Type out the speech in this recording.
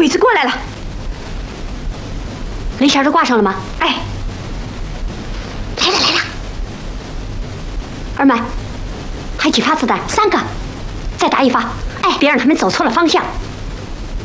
鬼子过来了，雷弦都挂上了吗？哎，来了来了。二满，还几发子弹？3个，再打1发。哎，别让他们走错了方向。